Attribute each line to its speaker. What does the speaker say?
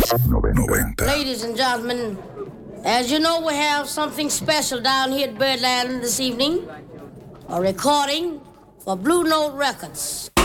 Speaker 1: 90.
Speaker 2: Ladies and gentlemen, as you know, we have something special down here at Birdland this evening. A recording for Blue Note Records.